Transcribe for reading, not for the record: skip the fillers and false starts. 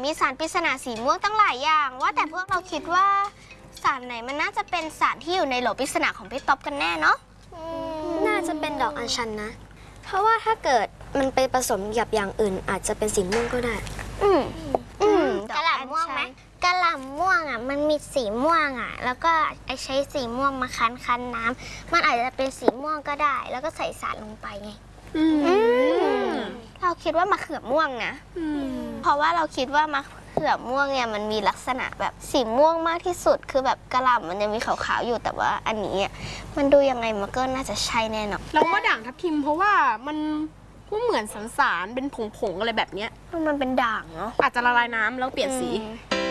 มีสารปริศนาสีม่วงตั้งหลายอย่างว่าแต่พวกเราคิดว่าสารไหนมันน่าจะเป็นสารที่อยู่ในโหลปริศนาของพี่ต๊อบกันแน่เนาะน่าจะเป็นดอกอัญชันนะเพราะว่าถ้าเกิดมันไปผสมกับอย่างอื่นอาจจะเป็นสีม่วงก็ได้กะหล่ำม่วงไหมกะหล่ำม่วงอ่ะมันมีสีม่วงอ่ะแล้วก็ใช้สีม่วงมาคั้นน้ำมันอาจจะเป็นสีม่วงก็ได้ แล้วก็ใส่สารลงไปไงเราคิดว่ามะเขือม่วงนะเพราะว่าเราคิดว่ามะเขือม่วงเนี่ยมันมีลักษณะแบบสีม่วงมากที่สุดคือแบบกะหล่ำมันจะมีขาวๆอยู่แต่ว่าอันนี้มันดูยังไงมันก็น่าจะใช่แน่นอนเราว่าด่างทับทิมเพราะว่ามันเหมือนสารเป็นผงๆอะไรแบบเนี้ยมันเป็นด่างเนาะอาจจะละลายน้ำแล้วเปลี่ยนสี